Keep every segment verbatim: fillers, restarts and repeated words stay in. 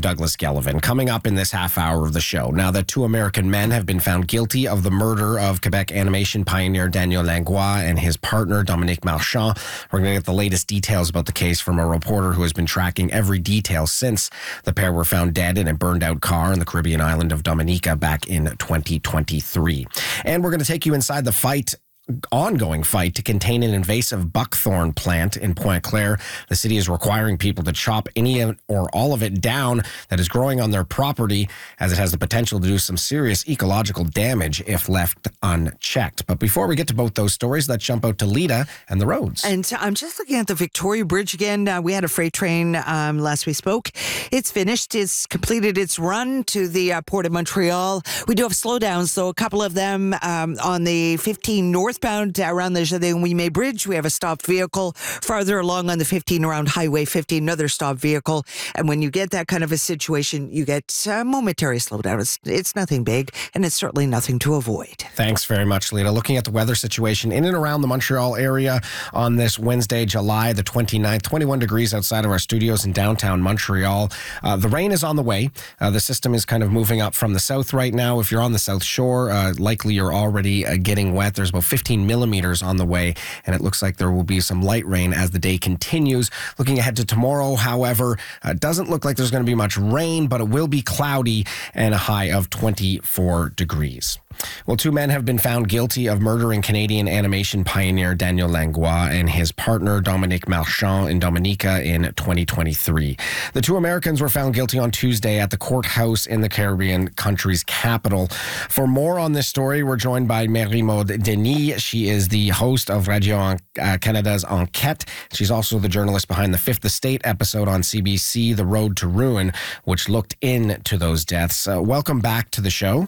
Douglas Gelvin. Coming up in this half hour of the show, now that two American men have been found guilty of the murder of Quebec animation pioneer Daniel Langlois and his partner Dominique Marchand, we're going to get the latest details about the case from a reporter who has been tracking every detail since the pair were found dead in a burned-out car in the Caribbean island of Dominica back in twenty twenty-three. And we're going to take you inside the fight ongoing fight to contain an invasive buckthorn plant in Pointe-Claire. The city is requiring people to chop any or all of it down that is growing on their property, as it has the potential to do some serious ecological damage if left unchecked. But before we get to both those stories, let's jump out to Lita and the roads. And I'm just looking at the Victoria Bridge again. Uh, we had a freight train um, last we spoke. It's finished. It's completed its run to the uh, Port of Montreal. We do have slowdowns, though, a couple of them um, on the fifteen northbound around the Jardin-Ouimet Bridge. We have a stopped vehicle. Farther along on the fifteen around Highway fifteen, another stopped vehicle. And when you get that kind of a situation, you get a momentary slowdown. It's, it's nothing big, and it's certainly nothing to avoid. Thanks very much, Lita. Looking at the weather situation in and around the Montreal area on this Wednesday, July the twenty-ninth, twenty-one degrees outside of our studios in downtown Montreal. Uh, the rain is on the way. Uh, the system is kind of moving up from the south right now. If you're on the South Shore, uh, likely you're already uh, getting wet. There's about fifteen millimeters on the way, and it looks like there will be some light rain as the day continues. Looking ahead to tomorrow, however, uh, doesn't look like there's going to be much rain, but it will be cloudy and a high of twenty-four degrees. Well, two men have been found guilty of murdering Canadian animation pioneer Daniel Langlois and his partner Dominique Marchand in Dominica in twenty twenty-three. The two Americans were found guilty on Tuesday at the courthouse in the Caribbean country's capital. For more on this story, we're joined by Marie-Maude Denis. She is the host of Radio Canada's Enquête. She's also the journalist behind the Fifth Estate episode on C B C, The Road to Ruin, which looked into those deaths. Uh, welcome back to the show.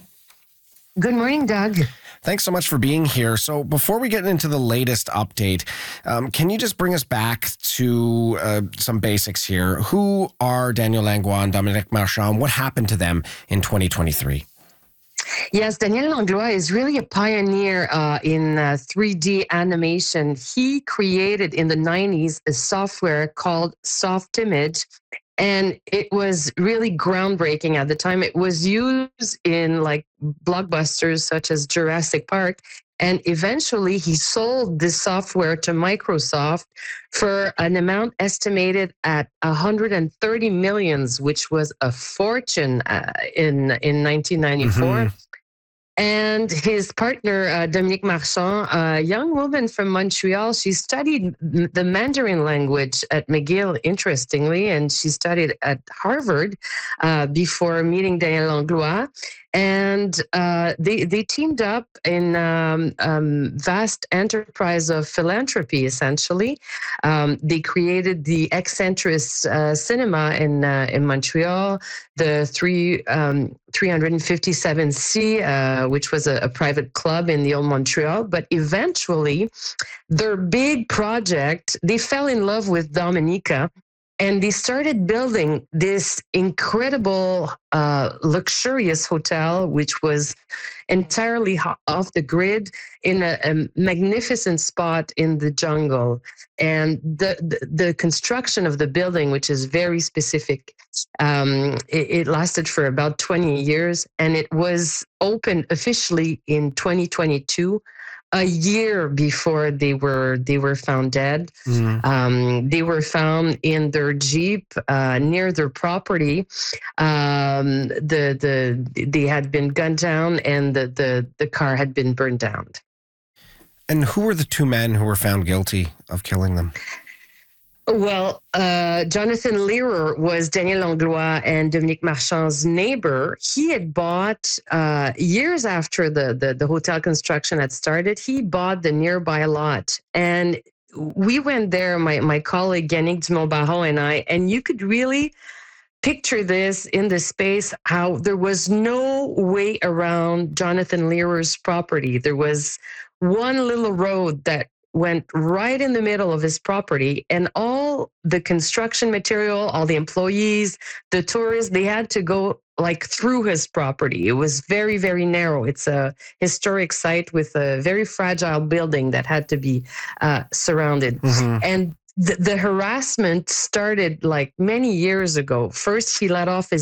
Good morning, Doug. Thanks so much for being here. So before we get into the latest update, um, can you just bring us back to uh, some basics here? Who are Daniel Langlois and Dominique Marchand? What happened to them in twenty twenty-three? Yes, Daniel Langlois is really a pioneer uh, in uh, three D animation. He created in the nineties a software called Softimage, and it was really groundbreaking at the time. It was used in like blockbusters such as Jurassic Park. And eventually he sold this software to Microsoft for an amount estimated at one hundred thirty millions, which was a fortune uh, in, in nineteen ninety-four. Mm-hmm. And his partner, uh, Dominique Marchand, a young woman from Montreal, she studied the Mandarin language at McGill, interestingly, and she studied at Harvard uh, before meeting Daniel Langlois. And uh, they they teamed up in um, um, vast enterprise of philanthropy, essentially. Um, they created the Excentris uh, Cinema in uh, in Montreal, the three um, three fifty-seven C, uh, which was a, a private club in the old Montreal. But eventually, their big project, they fell in love with Dominica. And they started building this incredible, uh, luxurious hotel, which was entirely off the grid in a, a magnificent spot in the jungle. And the, the, the construction of the building, which is very specific, um, it, it lasted for about twenty years, and it was opened officially in twenty twenty-two. A year before they were they were found dead. Mm-hmm. Um, they were found in their Jeep uh, near their property. Um, the the they had been gunned down, and the, the the car had been burned down. And who were the two men who were found guilty of killing them? Well, uh, Jonathan Lehrer was Daniel Langlois and Dominique Marchand's neighbor. He had bought, uh, years after the, the, the hotel construction had started, he bought the nearby lot. And we went there, my, my colleague Yannick Dumont-Baron and I, and you could really picture this in the space, how there was no way around Jonathan Lehrer's property. There was one little road that went right in the middle of his property, and all the construction material, all the employees, the tourists, they had to go like through his property. It was very, very narrow. It's a historic site with a very fragile building that had to be uh, surrounded. Mm-hmm. And the, the harassment started like many years ago. First, he let off his